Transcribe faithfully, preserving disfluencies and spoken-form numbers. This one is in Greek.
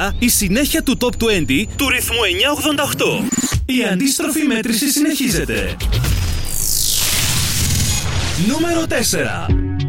τώρα η συνέχεια του Top είκοσι του ρυθμού εννιακόσια ογδόντα οκτώ. Η αντίστροφη μέτρηση συνεχίζεται. Νούμερο τέσσερα.